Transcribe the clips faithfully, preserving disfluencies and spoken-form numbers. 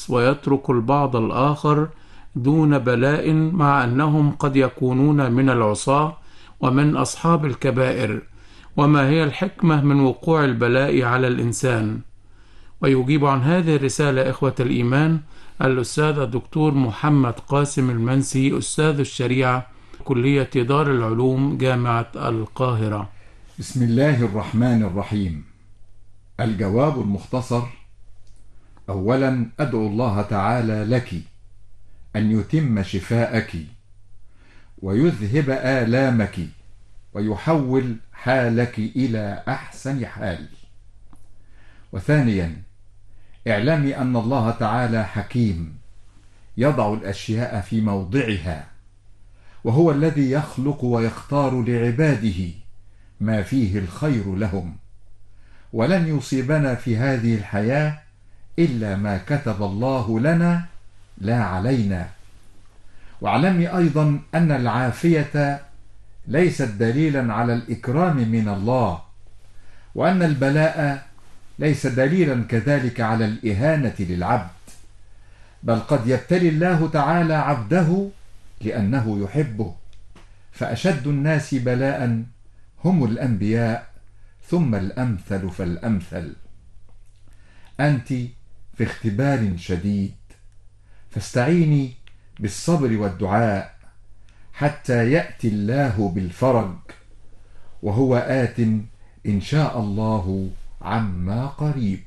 الناس ويترك البعض الآخر دون بلاء، مع أنهم قد يكونون من العصاة ومن أصحاب الكبائر؟ وما هي الحكمة من وقوع البلاء على الإنسان؟ ويجيب عن هذه الرسالة إخوة الإيمان الأستاذ الدكتور محمد قاسم المنسي، أستاذ الشريعة، كلية دار العلوم، جامعة القاهرة. بسم الله الرحمن الرحيم. الجواب المختصر: أولا أدعو الله تعالى لك أن يتم شفاءك ويذهب آلامك ويحول حالك إلى أحسن حال. وثانيا اعلمي أن الله تعالى حكيم يضع الأشياء في موضعها، وهو الذي يخلق ويختار لعباده ما فيه الخير لهم، ولن يصيبنا في هذه الحياة إلا ما كتب الله لنا لا علينا. واعلمي أيضا أن العافية ليست دليلا على الإكرام من الله، وأن البلاء ليس دليلا كذلك على الإهانة للعبد، بل قد يبتلي الله تعالى عبده لأنه يحبه، فأشد الناس بلاء هم الأنبياء، ثم الأمثل فالأمثل. أنت في اختبار شديد، فاستعيني بالصبر والدعاء حتى يأتي الله بالفرج، وهو آت إن شاء الله عما قريب.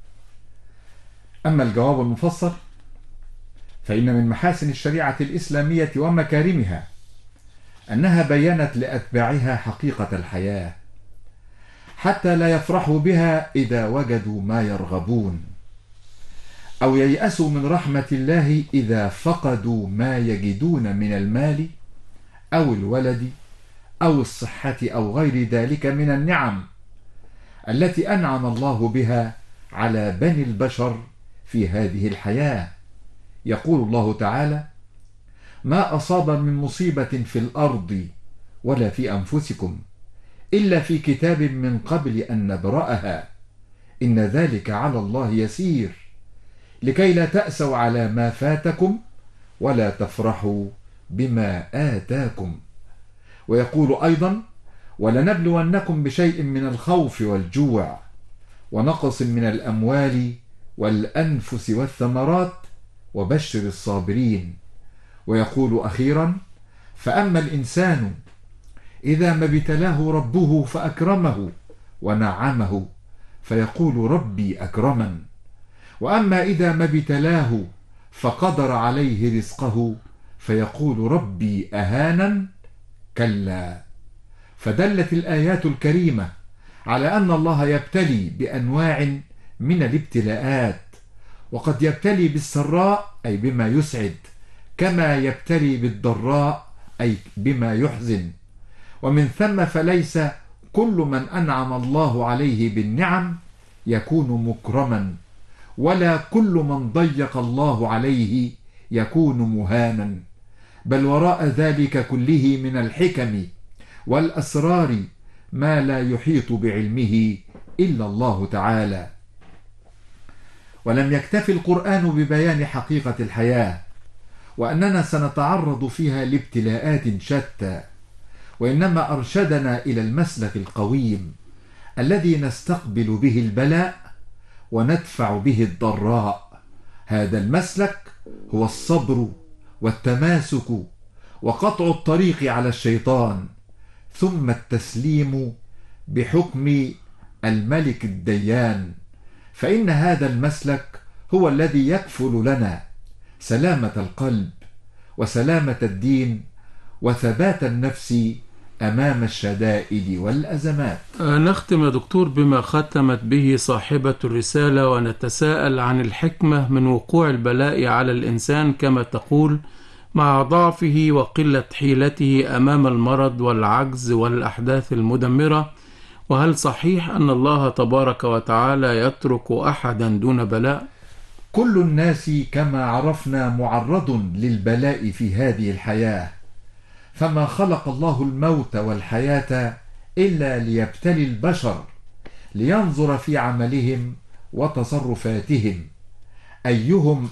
أما الجواب المفصل فإن من محاسن الشريعة الإسلامية ومكارمها أنها بيّنت لأتباعها حقيقة الحياة، حتى لا يفرحوا بها إذا وجدوا ما يرغبون، أو ييأسوا من رحمة الله إذا فقدوا ما يجدون من المال أو الولد أو الصحة أو غير ذلك من النعم التي أنعم الله بها على بني البشر في هذه الحياة. يقول الله تعالى: ما أصاب من مصيبة في الأرض ولا في أنفسكم إلا في كتاب من قبل أن نبرأها إن ذلك على الله يسير، لكي لا تأسوا على ما فاتكم ولا تفرحوا بما آتاكم. ويقول أيضا: ولنبلونكم بشيء من الخوف والجوع ونقص من الأموال والأنفس والثمرات وبشر الصابرين. ويقول أخيرا: فأما الإنسان إذا ما ابتلاه ربه فأكرمه ونعمه فيقول ربي أكرمن، وأما إذا ما ابتلاه فقدر عليه رزقه فيقول ربي أهانن، كلا. فدلت الآيات الكريمة على أن الله يبتلي بأنواع من الابتلاءات، وقد يبتلي بالسراء أي بما يسعد، كما يبتلي بالضراء أي بما يحزن. ومن ثم فليس كل من أنعم الله عليه بالنعم يكون مكرما، ولا كل من ضيق الله عليه يكون مهانا، بل وراء ذلك كله من الحكم والأسرار ما لا يحيط بعلمه إلا الله تعالى. ولم يكتفي القرآن ببيان حقيقة الحياة وأننا سنتعرض فيها لابتلاءات شتى، وإنما أرشدنا إلى المسلك القويم الذي نستقبل به البلاء وندفع به الضراء. هذا المسلك هو الصبر والتماسك وقطع الطريق على الشيطان، ثم التسليم بحكم الملك الديان، فإن هذا المسلك هو الذي يكفل لنا سلامة القلب وسلامة الدين وثبات النفس أمام الشدائد والأزمات. نختم يا دكتور بما ختمت به صاحبة الرسالة، ونتساءل عن الحكمة من وقوع البلاء على الإنسان كما تقول، مع ضعفه وقلة حيلته أمام المرض والعجز والأحداث المدمرة. وهل صحيح أن الله تبارك وتعالى يترك أحدا دون بلاء؟ كل الناس كما عرفنا معرض للبلاء في هذه الحياة، فما خلق الله الموت والحياة إلا ليبتلي البشر، لينظر في عملهم وتصرفاتهم أيهم